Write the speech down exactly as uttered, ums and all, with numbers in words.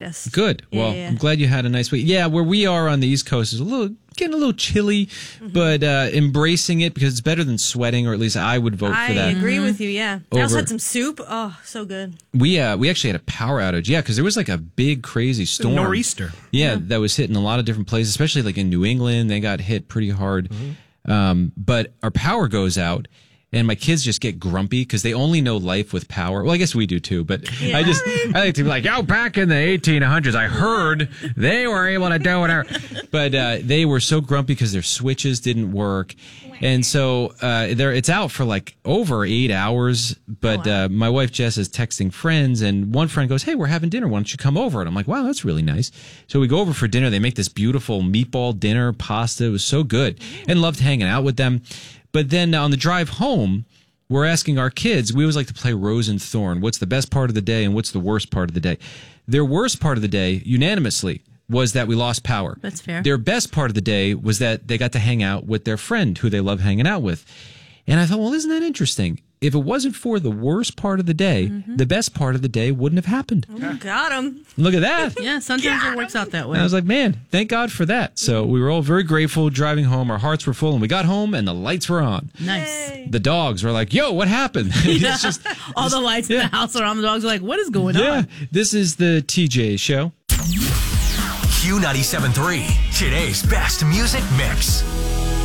us. Good. Yeah, well, yeah. I'm glad you had a nice week. Yeah, where we are on the East Coast is a little getting a little chilly, mm-hmm. but uh, embracing it because it's better than sweating, or at least I would vote I for that. I agree mm-hmm. with you, yeah. Over. I also had some soup. Oh, so good. We uh, we actually had a power outage, yeah, because there was like a big, crazy storm. Nor'easter. Yeah, yeah, that was hitting a lot of different places, especially like in New England. They got hit pretty hard. Mm-hmm. Um, but our power goes out. And my kids just get grumpy because they only know life with power. Well, I guess we do too, but yeah. I just, I like to be like, yo, back in the eighteen hundreds, I heard they were able to do whatever. But uh, they were so grumpy because their switches didn't work. And so uh, they're, it's out for like over eight hours. But oh, wow. uh, my wife, Jess, is texting friends. And one friend goes, hey, we're having dinner. Why don't you come over? And I'm like, wow, that's really nice. So we go over for dinner. They make this beautiful meatball dinner, pasta. It was so good. And loved hanging out with them. But then on the drive home, we're asking our kids, we always like to play Rose and Thorn. What's the best part of the day and what's the worst part of the day? Their worst part of the day, unanimously, was that we lost power. That's fair. Their best part of the day was that they got to hang out with their friend who they love hanging out with. And I thought, well, isn't that interesting? If it wasn't for the worst part of the day, mm-hmm. the best part of the day wouldn't have happened. Oh, got him. Look at that. Yeah, sometimes got it works him. out that way. And I was like, man, thank God for that. So we were all very grateful driving home. Our hearts were full, and we got home, and the lights were on. Nice. Yay. The dogs were like, yo, what happened? It's just all this, the lights yeah. in the house are on. The dogs are like, what is going yeah. on? This is the T J Show. Q ninety-seven point three, today's best music mix.